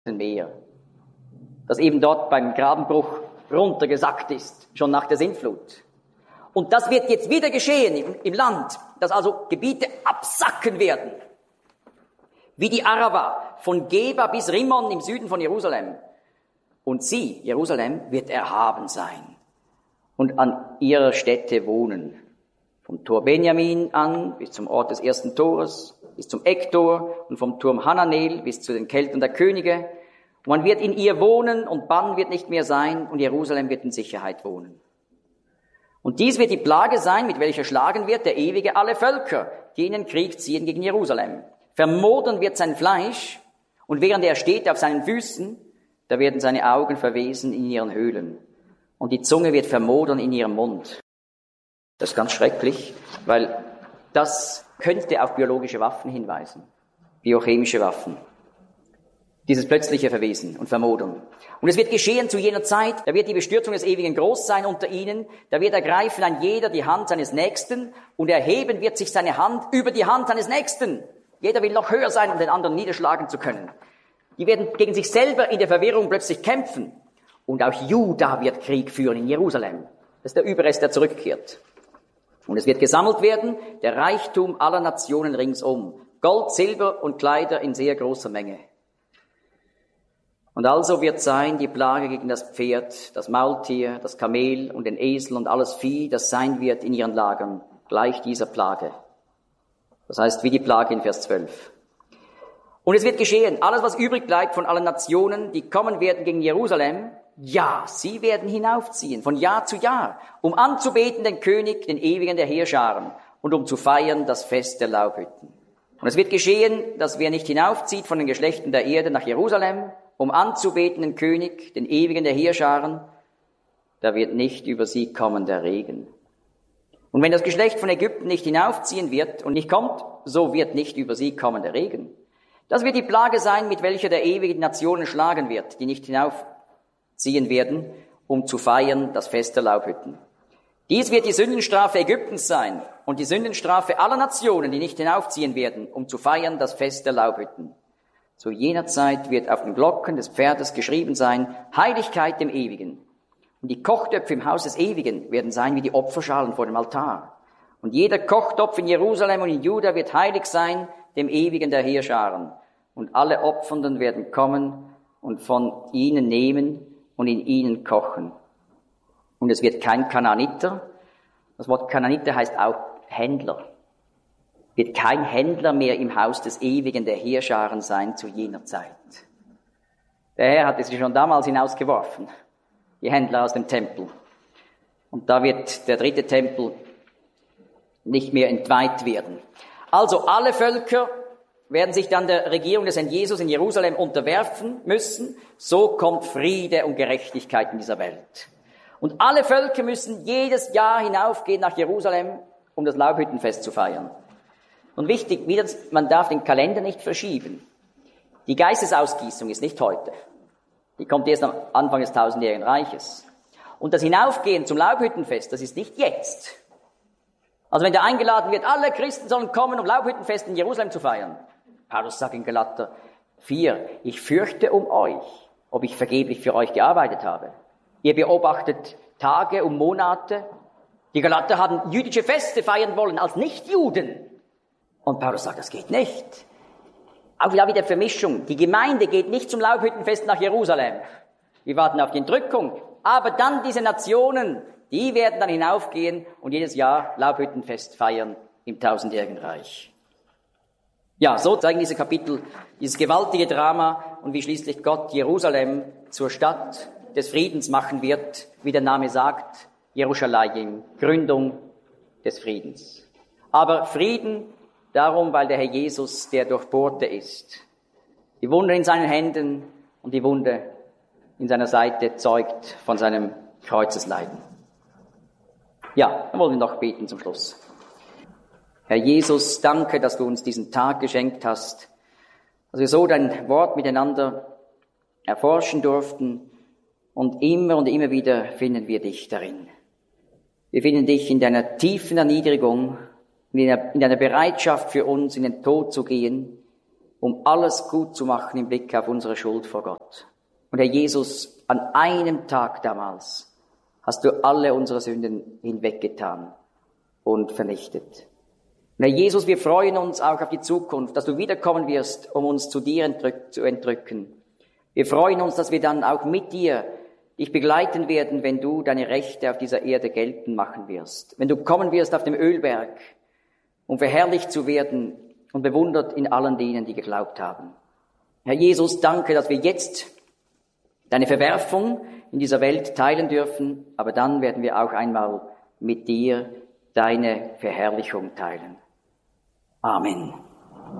Meer, das eben dort beim Grabenbruch runtergesackt ist, schon nach der Sintflut. Und das wird jetzt wieder geschehen im Land, dass also Gebiete absacken werden, wie die Arava, von Geba bis Rimmon im Süden von Jerusalem. Und sie, Jerusalem, wird erhaben sein und an ihrer Stätte wohnen. Vom Tor Benjamin an bis zum Ort des ersten Tores, bis zum Ecktor und vom Turm Hananel bis zu den Keltern der Könige. Und man wird in ihr wohnen und Bann wird nicht mehr sein und Jerusalem wird in Sicherheit wohnen. Und dies wird die Plage sein, mit welcher schlagen wird der Ewige alle Völker, die in den Krieg ziehen gegen Jerusalem. Vermodern wird sein Fleisch und während er steht auf seinen Füßen, da werden seine Augen verwesen in ihren Höhlen und die Zunge wird vermodern in ihrem Mund. Das ist ganz schrecklich, weil das könnte auf biologische Waffen hinweisen, biochemische Waffen. Dieses plötzliche Verwesen und Vermodern. Und es wird geschehen zu jener Zeit, da wird die Bestürzung des Ewigen groß sein unter ihnen, da wird ergreifen ein jeder die Hand seines Nächsten und erheben wird sich seine Hand über die Hand seines Nächsten. Jeder will noch höher sein, um den anderen niederschlagen zu können. Die werden gegen sich selber in der Verwirrung plötzlich kämpfen. Und auch Juda wird Krieg führen in Jerusalem. Das ist der Überrest, der zurückkehrt. Und es wird gesammelt werden, der Reichtum aller Nationen ringsum. Gold, Silber und Kleider in sehr großer Menge. Und also wird sein die Plage gegen das Pferd, das Maultier, das Kamel und den Esel und alles Vieh, das sein wird in ihren Lagern, gleich dieser Plage. Das heißt, wie die Plage in Vers 12. Und es wird geschehen, alles was übrig bleibt von allen Nationen, die kommen werden gegen Jerusalem, ja, sie werden hinaufziehen, von Jahr zu Jahr, um anzubeten den König, den Ewigen der Heerscharen und um zu feiern das Fest der Laubhütten. Und es wird geschehen, dass wer nicht hinaufzieht von den Geschlechten der Erde nach Jerusalem, um anzubeten den König, den Ewigen der Heerscharen, da wird nicht über sie kommen der Regen. Und wenn das Geschlecht von Ägypten nicht hinaufziehen wird und nicht kommt, so wird nicht über sie kommen der Regen. Das wird die Plage sein, mit welcher der Ewige die Nationen schlagen wird, die nicht hinaufziehen werden, um zu feiern das Fest der Laubhütten. Dies wird die Sündenstrafe Ägyptens sein und die Sündenstrafe aller Nationen, die nicht hinaufziehen werden, um zu feiern das Fest der Laubhütten. Zu jener Zeit wird auf den Glocken des Pferdes geschrieben sein, Heiligkeit dem Ewigen. Und die Kochtöpfe im Haus des Ewigen werden sein wie die Opferschalen vor dem Altar. Und jeder Kochtopf in Jerusalem und in Juda wird heilig sein, dem Ewigen der Heerscharen. Und alle Opfernden werden kommen und von ihnen nehmen und in ihnen kochen. Und es wird kein Kanaaniter, das Wort Kanaaniter heißt auch Händler, wird kein Händler mehr im Haus des Ewigen der Heerscharen sein zu jener Zeit. Der Herr hatte sie schon damals hinausgeworfen, die Händler aus dem Tempel. Und da wird der dritte Tempel nicht mehr entweiht werden. Also alle Völker werden sich dann der Regierung des Herrn Jesus in Jerusalem unterwerfen müssen. So kommt Friede und Gerechtigkeit in dieser Welt. Und alle Völker müssen jedes Jahr hinaufgehen nach Jerusalem, um das Laubhüttenfest zu feiern. Und wichtig, man darf den Kalender nicht verschieben. Die Geistesausgießung ist nicht heute. Die kommt erst am Anfang des tausendjährigen Reiches. Und das Hinaufgehen zum Laubhüttenfest, das ist nicht jetzt. Also wenn da eingeladen wird, alle Christen sollen kommen, um Laubhüttenfest in Jerusalem zu feiern. Paulus sagt in Galater 4, ich fürchte um euch, ob ich vergeblich für euch gearbeitet habe. Ihr beobachtet Tage und Monate. Die Galater haben jüdische Feste feiern wollen als Nichtjuden. Und Paulus sagt, das geht nicht. Auch wieder Vermischung. Die Gemeinde geht nicht zum Laubhüttenfest nach Jerusalem. Wir warten auf die Entrückung. Aber dann diese Nationen, die werden dann hinaufgehen und jedes Jahr Laubhüttenfest feiern im tausendjährigen Reich. Ja, so zeigen diese Kapitel dieses gewaltige Drama und wie schließlich Gott Jerusalem zur Stadt des Friedens machen wird, wie der Name sagt, Jerusalem, Gründung des Friedens. Aber Frieden darum, weil der Herr Jesus der Durchbohrte ist. Die Wunde in seinen Händen und die Wunde in seiner Seite zeugt von seinem Kreuzesleiden. Ja, dann wollen wir noch beten zum Schluss. Herr Jesus, danke, dass du uns diesen Tag geschenkt hast, dass wir so dein Wort miteinander erforschen durften und immer wieder finden wir dich darin. Wir finden dich in deiner tiefen Erniedrigung, in deiner Bereitschaft für uns in den Tod zu gehen, um alles gut zu machen im Blick auf unsere Schuld vor Gott. Und Herr Jesus, an einem Tag damals hast du alle unsere Sünden hinweggetan und vernichtet. Und Herr Jesus, wir freuen uns auch auf die Zukunft, dass du wiederkommen wirst, um uns zu dir zu entrücken. Wir freuen uns, dass wir dann auch mit dir dich begleiten werden, wenn du deine Rechte auf dieser Erde geltend machen wirst. Wenn du kommen wirst auf dem Ölberg, um verherrlicht zu werden und bewundert in allen denen, die geglaubt haben. Herr Jesus, danke, dass wir jetzt deine Verwerfung in dieser Welt teilen dürfen, aber dann werden wir auch einmal mit dir deine Verherrlichung teilen. Amen.